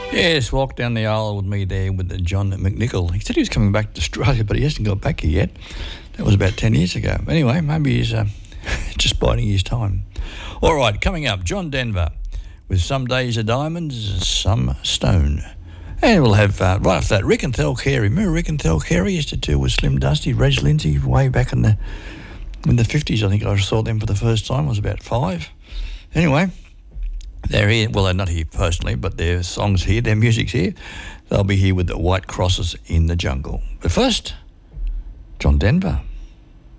Yes, walk down the aisle with me there with John McNichol. He said he was coming back to Australia, but he hasn't got back here yet. That was about 10 years ago. Anyway, maybe he's just biding his time. All right, coming up, John Denver with Some Days Are Diamonds, Some Stone. And we'll have, right after that, Rick and Thel Carey. Remember Rick and Thel Carey used to do with Slim Dusty, Reg Lindsay, way back in the 50s. I think I saw them for the first time. I was about 5. Anyway, they're here. Well, they're not here personally, but their songs here, their music's here. They'll be here with the White Crosses in the Jungle. But first, John Denver.